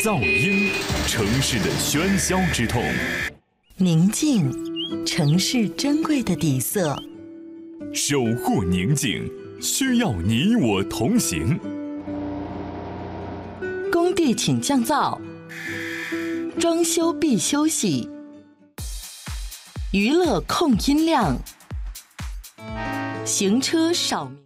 噪音，城市的喧嚣之痛； 宁静，城市珍贵的底色。 守护宁静，需要你我同行。 工地请降噪，装修必休息，娱乐控音量，行车少。